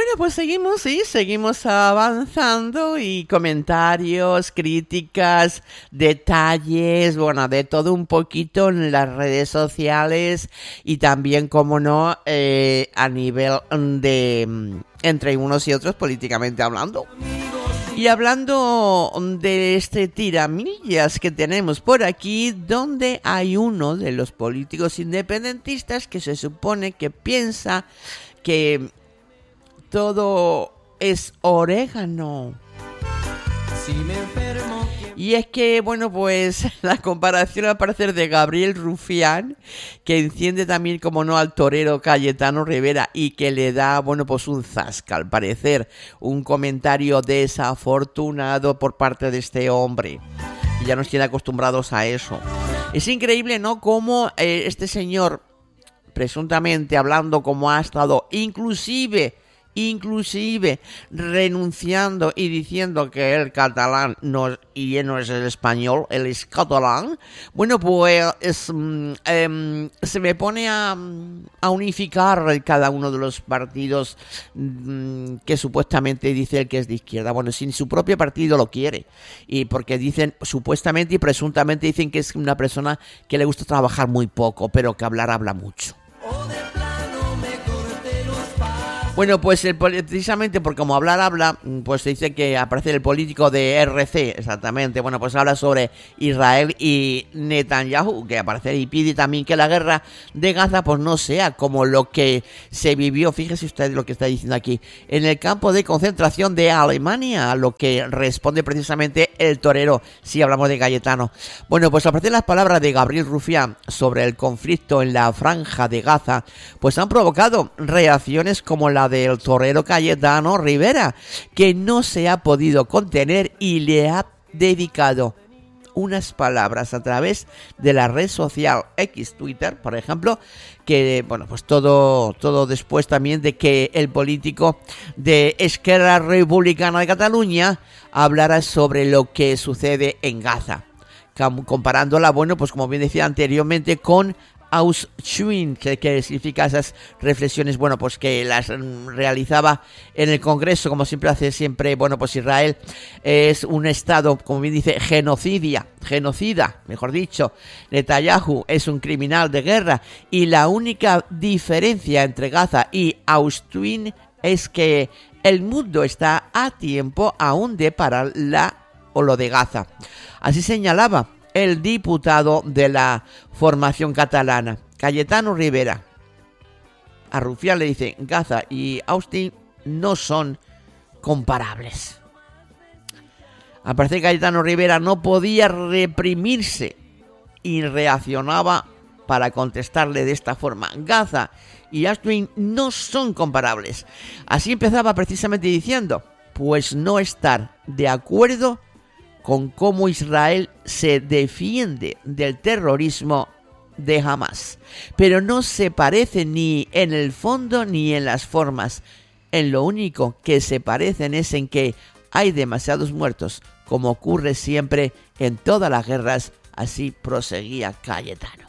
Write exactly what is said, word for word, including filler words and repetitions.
Bueno, pues seguimos, sí, seguimos avanzando y comentarios, críticas, detalles, bueno, de todo un poquito en las redes sociales y también, como no, eh, a nivel de entre unos y otros políticamente hablando. Y hablando de este tiramillas que tenemos por aquí, donde hay uno de los políticos independentistas que se supone que piensa que todo es orégano. Si me enfermo... Y es que, bueno, pues la comparación al parecer de Gabriel Rufián, que enciende también, como no, al torero Cayetano Rivera y que le da, bueno, pues un zasca, al parecer, un comentario desafortunado por parte de este hombre. Y ya nos tiene acostumbrados a eso. Es increíble, ¿no?, cómo eh, este señor, presuntamente hablando como ha estado, inclusive... inclusive renunciando y diciendo que el catalán no, y él no es el español, él es catalán, bueno, pues es, eh, se me pone a, a unificar cada uno de los partidos mm, que supuestamente dice el que es de izquierda. Bueno, si su propio partido lo quiere, y porque dicen, supuestamente y presuntamente dicen que es una persona que le gusta trabajar muy poco, pero que hablar habla mucho. Bueno, pues el, precisamente porque como hablar habla, pues se dice que aparece el político de R C, exactamente. Bueno, pues habla sobre Israel y Netanyahu, que aparece y pide también que la guerra de Gaza pues no sea como lo que se vivió, fíjese usted lo que está diciendo aquí, en el campo de concentración de Alemania, a lo que responde precisamente el torero, si hablamos de Cayetano. Bueno, pues aparecen las palabras de Gabriel Rufián sobre el conflicto en la franja de Gaza, pues han provocado reacciones como la del torero Cayetano Rivera, que no se ha podido contener y le ha dedicado unas palabras a través de la red social X, Twitter, por ejemplo, que, bueno, pues todo, todo después también de que el político de Esquerra Republicana de Cataluña hablara sobre lo que sucede en Gaza, comparándola, bueno, pues como bien decía anteriormente, con Auschwitz, que, que significa esas reflexiones, bueno, pues que las realizaba en el Congreso, como siempre hace siempre, bueno, pues Israel es un estado, como bien dice, genocidia, genocida, mejor dicho. Netanyahu es un criminal de guerra y la única diferencia entre Gaza y Auschwitz es que el mundo está a tiempo aún de parar la o lo de Gaza. Así señalaba el diputado de la formación catalana, Cayetano Rivera. A Rufián le dice, Gaza y Austin no son comparables. Al parecer Cayetano Rivera no podía reprimirse y reaccionaba para contestarle de esta forma. Gaza y Austin no son comparables. Así empezaba precisamente diciendo, pues no estar de acuerdo con cómo Israel se defiende del terrorismo de Hamas. Pero no se parece ni en el fondo ni en las formas. En lo único que se parecen es en que hay demasiados muertos, como ocurre siempre en todas las guerras. Así proseguía Cayetano.